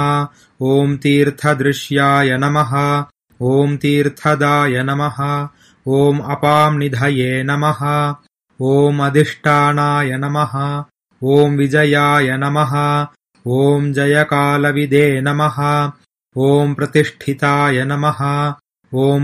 ॐ तीर्थदृश्याय नमः। ॐ तीर्थदाय नमः। ॐ अपांनिधये नमः। ॐ अधिष्ठानाय नमः। ॐ विजयाय नमः। ॐ जयकालविदे नमः। ॐ प्रतिष्ठिताय नमः। ॐ